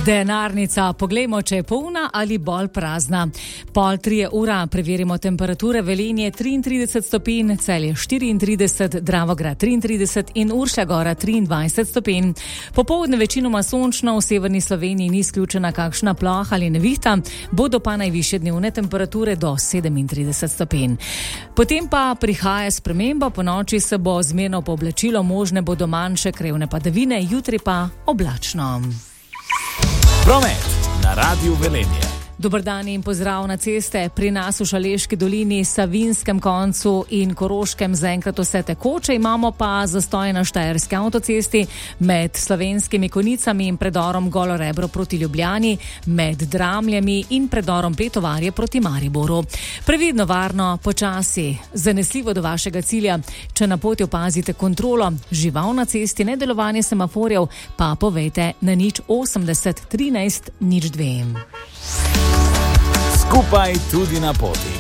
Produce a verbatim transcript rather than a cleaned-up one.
Denarnica, poglejmo, če je polna ali bolj prazna. Pol trije ura, preverimo temperature. Velenje triintrideset stopinj, Celje štiriintrideset, Dravograd triintrideset in Uršlja Gora triindvajset stopinj. Popoldne večinoma sončno, v severni Sloveniji ni izključena kakšna ploha ali nevihta, bodo pa najvišje dnevne temperature do sedemintrideset stopinj. Potem pa prihaja sprememba, po noči se bo zmerno pooblačilo, možne bodo manjše krevne padavine, jutri pa oblačno. Promet na Radiu Velenje. Dober dan in pozdrav na ceste. Pri nas v Šaleški dolini, Savinjskem koncu in Koroškem zaenkrat vse tekoče, imamo pa zastoje na Štajerski avtocesti med Slovenskimi Konicami in predorom Golo Rebro proti Ljubljani, med Dramljami in predorom Pletovarje proti Mariboru. Previdno, varno, počasi, zanesljivo do vašega cilja. Če na poti opazite kontrolo žival na cesti, nedelovanje semaforjev, pa povejte na nič osemdeset trinajst nič dve. Skupaj tudi na poti.